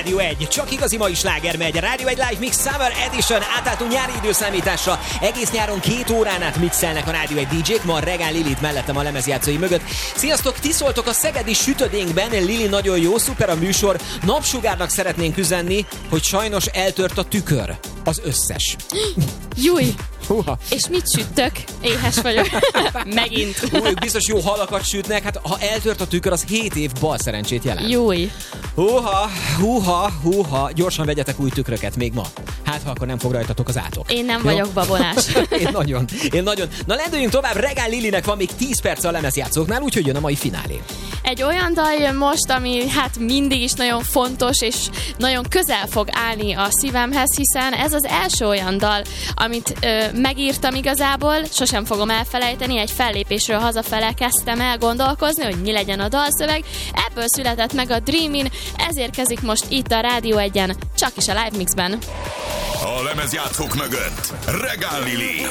Rádió 1, csak igazi mai sláger megy. Rádió 1 Live Mix Summer Edition, átálltunk nyári időszámításra. Egész nyáron 2 órán át mixelnek a Rádió 1 DJ-k, ma Regál Lilit mellettem a lemezjátszói mögött. Sziasztok, ti szóltok a szegedi sütödénkben, Lili nagyon jó, szuper a műsor. Napsugárnak szeretnénk üzenni, hogy sajnos eltört a tükör. Az összes. Júj! Húha. És mit sütök? Éhes vagyok. Megint. Ők biztos jó halakat sütnek, hát ha eltört a tükör, az 7 év bal szerencsét jelent. Júj! Húha, gyorsan vegyetek új tükröket még ma. Hát, ha akkor nem fog rajtatok az átok. Én nem vagyok babonás. Én nagyon. Na lendüljünk tovább, Regál Lilinek van még 10 perc a lemezjátszóknál, úgyhogy jön a mai finálé. Egy olyan dal jön most, ami hát mindig is nagyon fontos, és nagyon közel fog állni a szívemhez, hiszen ez az első olyan dal, amit megírtam igazából, sosem fogom elfelejteni, egy fellépésről hazafele kezdtem el gondolkozni, hogy mi legyen a dalszöveg, ebből született meg a Dreamin, ez érkezik most itt a Rádió 1-en, csak is a Live Mixben. A lemezjátszók mögött Regál Lili.